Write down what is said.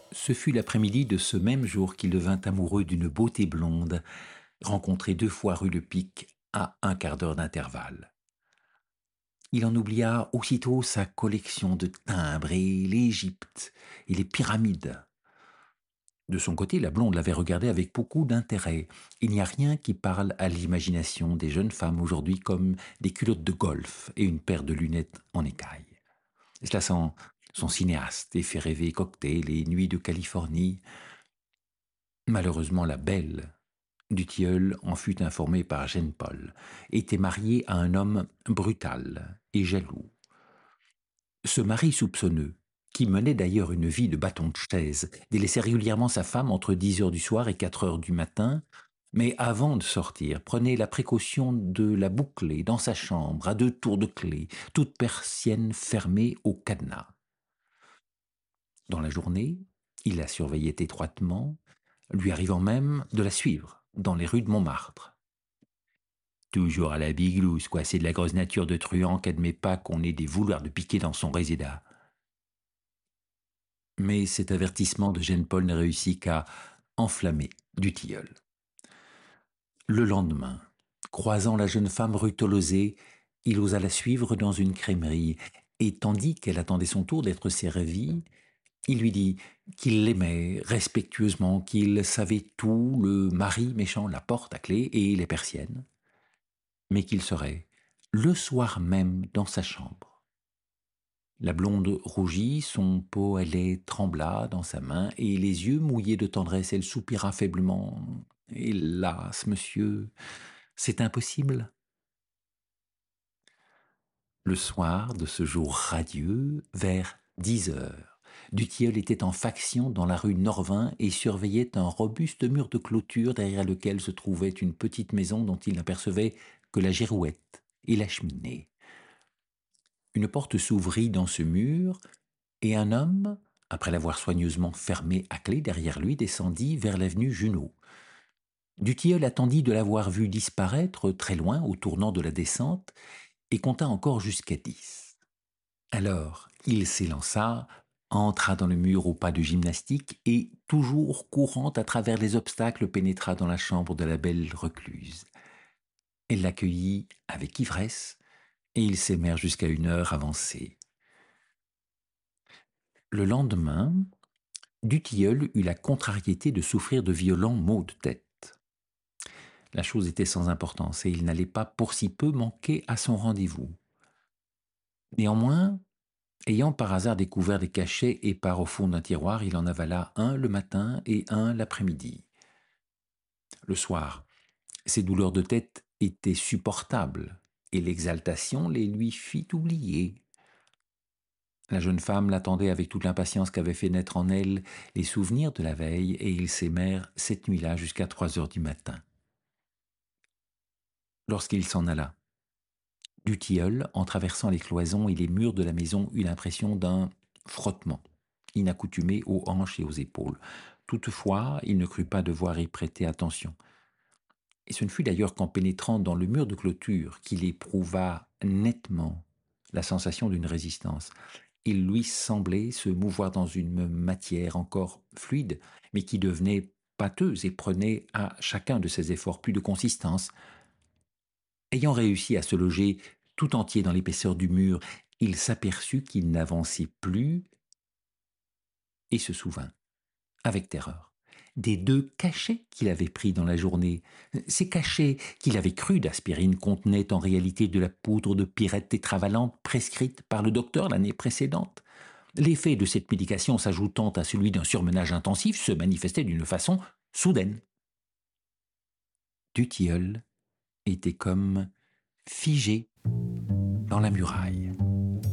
Ce fut l'après-midi de ce même jour qu'il devint amoureux d'une beauté blonde, rencontrée 2 fois rue Le Pic à un quart d'heure d'intervalle. Il en oublia aussitôt sa collection de timbres et l'Égypte et les pyramides. De son côté, la blonde l'avait regardé avec beaucoup d'intérêt. Il n'y a rien qui parle à l'imagination des jeunes femmes aujourd'hui comme des culottes de golf et une paire de lunettes en écaille. Cela sent son cinéaste et fait rêver cocktails et nuits de Californie. Malheureusement, la belle du tilleul en fut informée par Jeanne-Paul, était mariée à un homme brutal et jaloux. Ce mari soupçonneux, qui menait d'ailleurs une vie de bâton de chaise, délaissait régulièrement sa femme entre 10 heures du soir et 4 heures du matin, mais avant de sortir, prenait la précaution de la boucler dans sa chambre à 2 tours de clé, toute persienne fermée au cadenas. Dans la journée, il la surveillait étroitement, lui arrivant même de la suivre dans les rues de Montmartre. Toujours à la biglousse, quoi, c'est de la grosse nature de truand qu'admet pas qu'on ait des vouloirs de piquer dans son résédat. Mais cet avertissement de Jeanne-Paul ne réussit qu'à enflammer du tilleul. Le lendemain, croisant la jeune femme rue Tolosé, il osa la suivre dans une crèmerie, et tandis qu'elle attendait son tour d'être servie, il lui dit qu'il l'aimait respectueusement, qu'il savait tout, le mari méchant, la porte à clé et les persiennes, mais qu'il serait le soir même dans sa chambre. La blonde rougit, son peau ailée trembla dans sa main, et les yeux mouillés de tendresse, elle soupira faiblement. « Hélas, monsieur, c'est impossible !» Le soir de ce jour radieux, vers 10 heures, du tilleul était en faction dans la rue Norvin et surveillait un robuste mur de clôture derrière lequel se trouvait une petite maison dont il n'apercevait que la girouette et la cheminée. Une porte s'ouvrit dans ce mur, et un homme, après l'avoir soigneusement fermé à clé derrière lui, descendit vers l'avenue Junot. Du tilleul attendit de l'avoir vu disparaître très loin au tournant de la descente et compta encore jusqu'à 10. Alors, il s'élança, entra dans le mur au pas de gymnastique et, toujours courant à travers les obstacles, pénétra dans la chambre de la belle recluse. Elle l'accueillit avec ivresse et ils s'aimèrent jusqu'à une heure avancée. Le lendemain, du tilleul eut la contrariété de souffrir de violents maux de tête. La chose était sans importance et il n'allait pas pour si peu manquer à son rendez-vous. Néanmoins, ayant par hasard découvert des cachets épars au fond d'un tiroir, il en avala un le matin et un l'après-midi. Le soir, ses douleurs de tête étaient supportables et l'exaltation les lui fit oublier. La jeune femme l'attendait avec toute l'impatience qu'avaient fait naître en elle les souvenirs de la veille, et ils s'aimèrent cette nuit-là jusqu'à 3 heures du matin. Lorsqu'il s'en alla, du tilleul, en traversant les cloisons et les murs de la maison, eut l'impression d'un frottement inaccoutumé aux hanches et aux épaules. Toutefois, il ne crut pas devoir y prêter attention. Et ce ne fut d'ailleurs qu'en pénétrant dans le mur de clôture qu'il éprouva nettement la sensation d'une résistance. Il lui semblait se mouvoir dans une matière encore fluide, mais qui devenait pâteuse et prenait à chacun de ses efforts plus de consistance. Ayant réussi à se loger tout entier dans l'épaisseur du mur, il s'aperçut qu'il n'avançait plus et se souvint, avec terreur, des 2 cachets qu'il avait pris dans la journée. Ces cachets qu'il avait cru d'aspirine contenaient en réalité de la poudre de pyrète tétravalente prescrite par le docteur l'année précédente. L'effet de cette médication s'ajoutant à celui d'un surmenage intensif se manifestait d'une façon soudaine. Du tilleul était comme figé dans la muraille.